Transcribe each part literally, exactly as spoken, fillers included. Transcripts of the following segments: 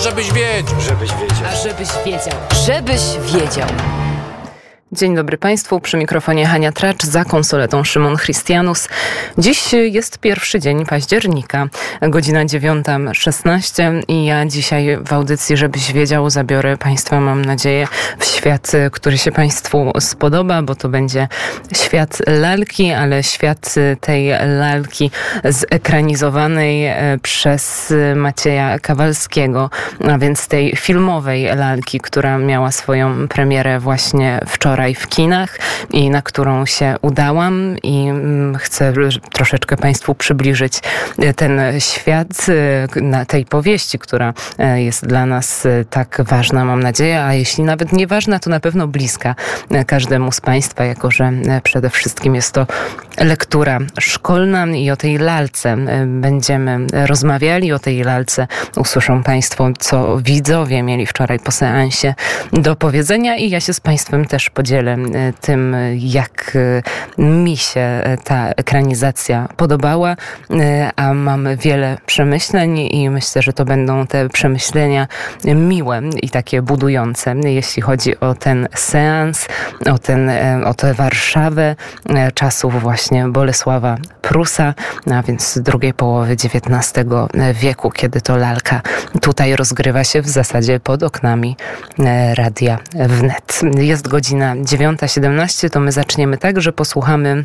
żebyś wiedział. Żebyś wiedział. A żebyś wiedział. Żebyś wiedział. Dzień dobry Państwu, przy mikrofonie Hania Tracz, za konsoletą Szymon Christianus. Dziś jest pierwszy dzień października, godzina dziewiąta szesnaście i ja dzisiaj w audycji, żebyś wiedział, zabiorę Państwa, mam nadzieję, w świat, który się Państwu spodoba, bo to będzie świat lalki, ale świat tej lalki zekranizowanej przez Macieja Kawalskiego, a więc tej filmowej lalki, która miała swoją premierę właśnie wczoraj w kinach i na którą się udałam i chcę troszeczkę Państwu przybliżyć ten świat na tej powieści, która jest dla nas tak ważna, mam nadzieję, a jeśli nawet nie ważna, to na pewno bliska każdemu z Państwa, jako że przede wszystkim jest to lektura szkolna i o tej lalce będziemy rozmawiali. O tej lalce usłyszą Państwo, co widzowie mieli wczoraj po seansie do powiedzenia i ja się z Państwem też podzielę tym, jak mi się ta ekranizacja podobała, a mam wiele przemyśleń i myślę, że to będą te przemyślenia miłe i takie budujące, jeśli chodzi o ten seans, o, ten, o tę Warszawę czasów właśnie Bolesława Prusa, a więc drugiej połowy dziewiętnastego wieku, kiedy to lalka tutaj rozgrywa się w zasadzie pod oknami Radia Wnet. Jest godzina dziewiąta siedemnaście, to my zaczniemy tak, że posłuchamy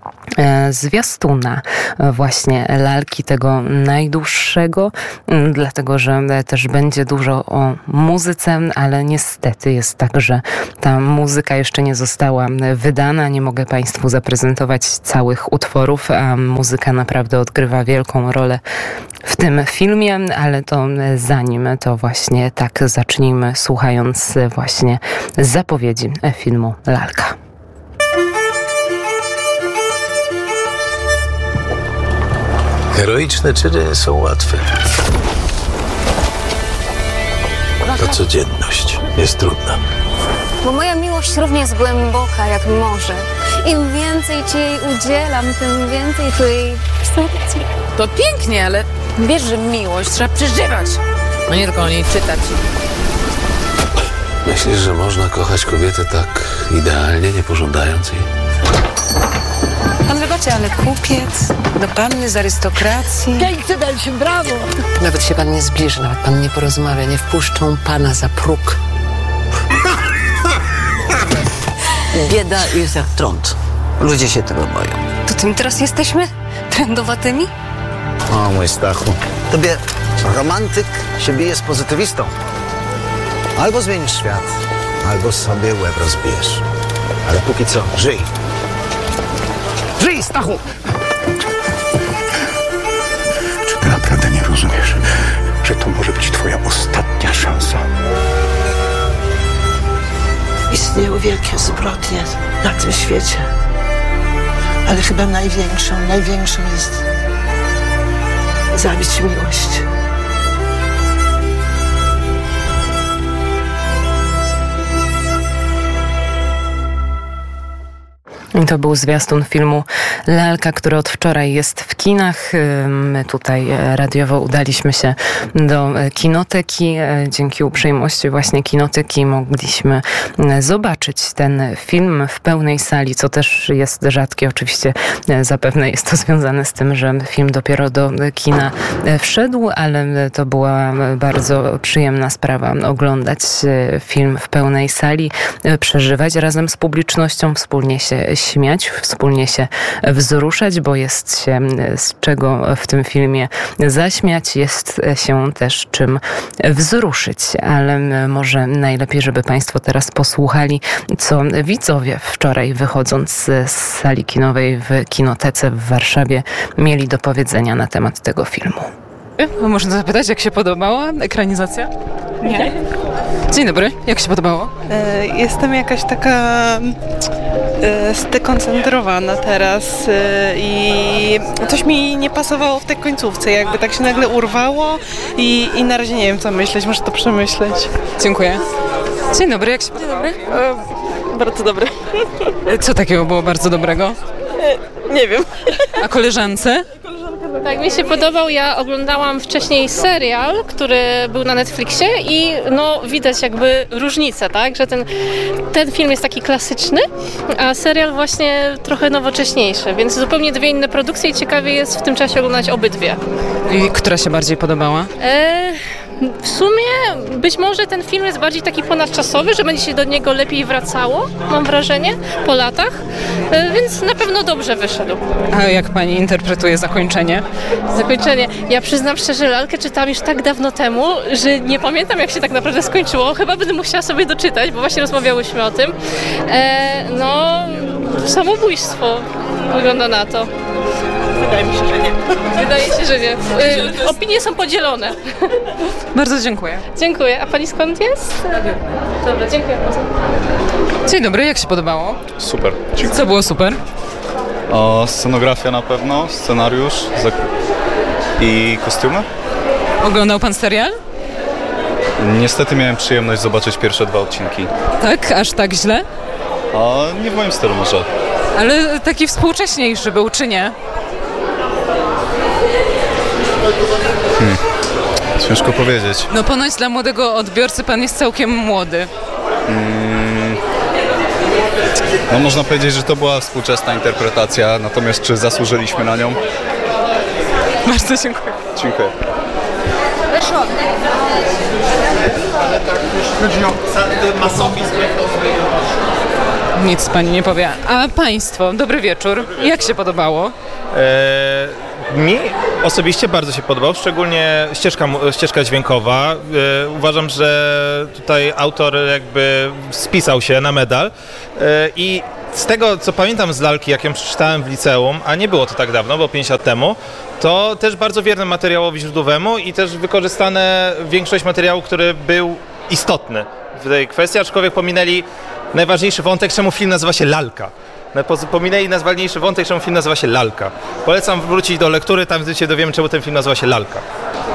zwiastuna właśnie lalki, tego najdłuższego, dlatego że też będzie dużo o muzyce, ale niestety jest tak, że ta muzyka jeszcze nie została wydana. Nie mogę Państwu zaprezentować całych utworów, a muzyka naprawdę odgrywa wielką rolę w tym filmie, ale to zanim to właśnie tak zacznijmy słuchając właśnie zapowiedzi filmu Lalka. Heroiczne czyny są łatwe. To codzienność jest trudna. Bo moja miłość równie jest głęboka jak morze. Im więcej ci jej udzielam, tym więcej tu jej serca. To pięknie, ale wiesz, że miłość trzeba przeżywać. No nie tylko o niej czytać. Myślisz, że można kochać kobietę tak idealnie, nie pożądając jej? Pan wybaczy, ale kupiec do panny z arystokracji. Pięknie, daj się, brawo! Nawet się pan nie zbliży, nawet pan nie porozmawia, nie wpuszczą pana za próg. Bieda jest jak trąd. Ludzie się tego boją. To tym teraz jesteśmy? Trendowatymi? O, mój Stachu. Tobie romantyk się bije z pozytywistą. Albo zmienisz świat, albo sobie łeb rozbijesz. Ale póki co, żyj. Żyj, Stachu! Czy ty naprawdę nie rozumiesz, że to może być twoja ostatnia szansa? Istnieją wielkie zbrodnie na tym świecie. Ale chyba największą, największą jest zabić miłość. I to był zwiastun filmu Lalka, który od wczoraj jest w kinach. My tutaj radiowo udaliśmy się do kinoteki. Dzięki uprzejmości właśnie kinoteki mogliśmy zobaczyć ten film w pełnej sali, co też jest rzadkie. Oczywiście zapewne jest to związane z tym, że film dopiero do kina wszedł, ale to była bardzo przyjemna sprawa oglądać film w pełnej sali, przeżywać razem z publicznością, wspólnie się śmiać, wspólnie się wzruszać, bo jest się z czego w tym filmie zaśmiać, jest się też czym wzruszyć, ale może najlepiej, żeby Państwo teraz posłuchali, co widzowie wczoraj wychodząc z sali kinowej w Kinotece w Warszawie mieli do powiedzenia na temat tego filmu. Można zapytać, jak się podobała ekranizacja? Nie. Dzień dobry, jak się podobało? E, jestem jakaś taka e, zdekoncentrowana teraz e, i coś mi nie pasowało w tej końcówce, jakby tak się nagle urwało i, i na razie nie wiem, co myśleć, muszę to przemyśleć. Dziękuję. Dzień dobry, jak się podobało? Dzień dobry. E, bardzo dobry. Co takiego było bardzo dobrego? E, nie wiem. A koleżance? Koleżanka Tak, mi się podobał. Ja oglądałam wcześniej serial, który był na Netflixie i no widać jakby różnicę, tak? Że ten, ten film jest taki klasyczny, a serial właśnie trochę nowocześniejszy, więc zupełnie dwie inne produkcje i ciekawie jest w tym czasie oglądać obydwie. I która się bardziej podobała? E, w sumie być może ten film jest bardziej taki ponadczasowy, że będzie się do niego lepiej wracało, mam wrażenie, po latach, e, więc na pewno dobrze wyszedł. A jak pani interpretuje zakończenie? Zakończenie. Ja przyznam szczerze, lalkę czytałam już tak dawno temu, że nie pamiętam, jak się tak naprawdę skończyło. Chyba będę musiała sobie doczytać, bo właśnie rozmawiałyśmy o tym. E, no, samobójstwo wygląda na to. Wydaje mi się, że nie. Wydaje się, że nie. Y, opinie są podzielone. Bardzo dziękuję. Dziękuję. A pani skąd jest? Dobra, dziękuję bardzo. Dzień dobry, jak się podobało? Super. Dziękuję. Co było super? O, scenografia na pewno, scenariusz i kostiumy. Oglądał pan serial? Niestety miałem przyjemność zobaczyć pierwsze dwa odcinki. Tak? Aż tak źle? A nie w moim stylu może. Ale taki współcześniejszy był, czy nie? Hmm. Ciężko powiedzieć. No ponoć dla młodego odbiorcy pan jest całkiem młody. Hmm. No można powiedzieć, że to była współczesna interpretacja, natomiast czy zasłużyliśmy na nią? Bardzo dziękuję. Dziękuję. Nic pani nie powie. A państwo, dobry wieczór. Jak się podobało? E, mi osobiście bardzo się podobał, szczególnie ścieżka, ścieżka dźwiękowa. E, uważam, że tutaj autor jakby spisał się na medal e, i z tego, co pamiętam z lalki, jak ją przeczytałem w liceum, a nie było to tak dawno, bo pięć lat temu, to też bardzo wierne materiałowi źródłowemu i też wykorzystane większość materiału, który był istotny w tej kwestii, aczkolwiek pominęli najważniejszy wątek, czemu film nazywa się Lalka. Pominęli najważniejszy wątek, czemu film nazywa się Lalka. Polecam wrócić do lektury, tam się dowiemy, czemu ten film nazywa się Lalka.